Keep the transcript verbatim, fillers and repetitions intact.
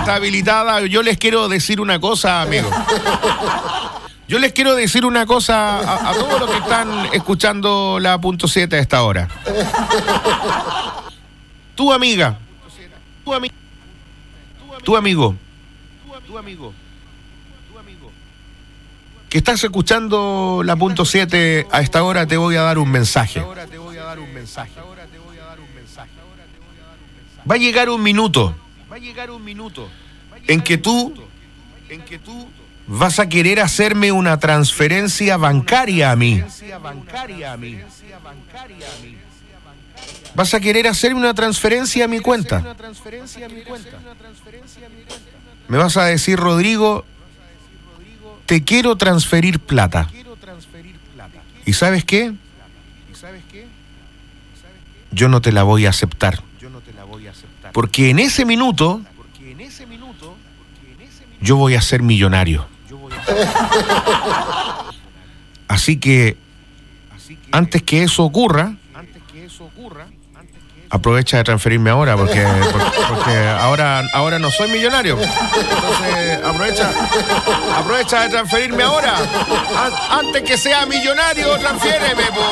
está habilitada. Yo les quiero decir una cosa, amigos. Yo les quiero decir una cosa a, a todos los que están escuchando la punto siete a esta hora. Tu amiga, tu, ami tu amigo, tu amigo, que estás escuchando la punto siete a esta hora, te voy a dar un mensaje. Va a llegar un minuto, va a llegar un minuto en que tú, en que tú vas a querer hacerme una transferencia bancaria a mí. Vas a querer hacerme una transferencia a mi cuenta. Me vas a decir, Rodrigo, te quiero transferir plata. ¿Y sabes qué? Yo no te la voy a aceptar. Porque en ese minuto, yo voy a ser millonario. Así que, antes que eso ocurra, aprovecha de transferirme ahora, porque, porque, porque ahora, ahora no soy millonario. Entonces, aprovecha, aprovecha de transferirme ahora. An- antes que sea millonario, transfiéreme, po.